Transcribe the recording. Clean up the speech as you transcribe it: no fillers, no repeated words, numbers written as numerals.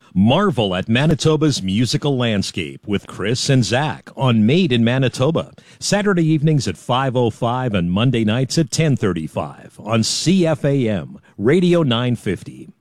Marvel at Manitoba's musical landscape with Chris and Zach on Made in Manitoba. Saturday evenings at 5:05 and Monday nights at 10:35 on CFAM Radio 950.